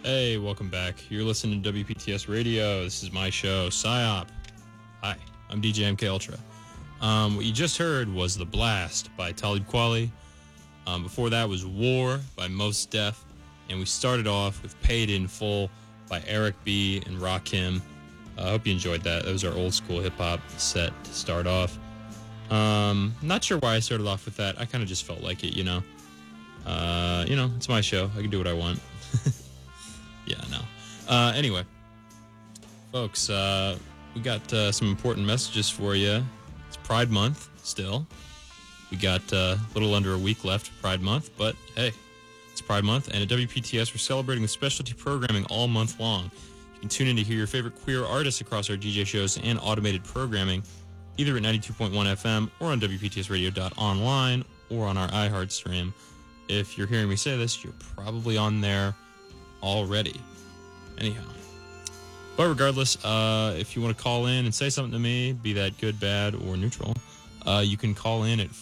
Hey, welcome back. You're listening to WPTS Radio. This is my show, PSYOP. Hi, I'm DJ MK Ultra. What you just heard was The Blast by Talib Kweli. Before that was War by Mos Def. And we started off with Paid in Full by Eric B. and Rakim. I hope you enjoyed that. That was our old school hip-hop set to start off. Not sure why I started off with that. I kind of just felt like it, it's my show. I can do what I want. Yeah, no. Anyway, folks, we got some important messages for you. It's Pride Month still. We got a little under a week left of Pride Month, but hey, it's Pride Month, and at WPTS, we're celebrating with specialty programming all month long. You can tune in to hear your favorite queer artists across our DJ shows and automated programming, either at 92.1 FM or on WPTSradio.online or on our iHeart stream. If you're hearing me say this, you're probably on there already. Anyhow, but regardless, if you want to call in and say something to me, be that good, bad, or neutral, you can call in at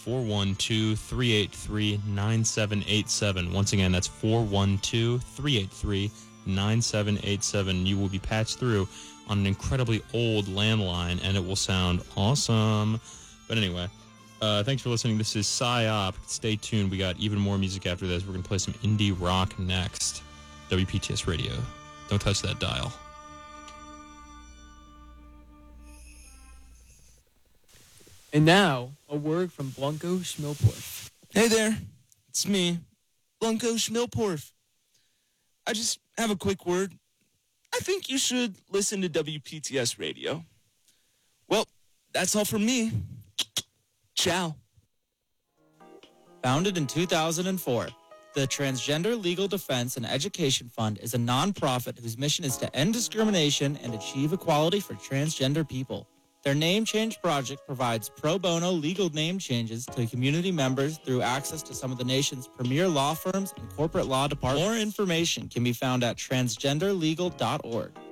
412-383-9787. Once again, that's 412-383-9787. You will be patched through on an incredibly old landline, and it will sound awesome. But anyway, thanks for listening. This is PSYOP. Stay tuned. We got even more music after this. We're going to play some indie rock next. WPTS Radio. Don't touch that dial. And now, a word from Blanco Schmilporf. Hey there, it's me, Blanco Schmilporf. I just have a quick word. I think you should listen to WPTS Radio. Well, that's all from me. Ciao. Founded in 2004, the Transgender Legal Defense and Education Fund is a nonprofit whose mission is to end discrimination and achieve equality for transgender people. Their name change project provides pro bono legal name changes to community members through access to some of the nation's premier law firms and corporate law departments. More information can be found at transgenderlegal.org.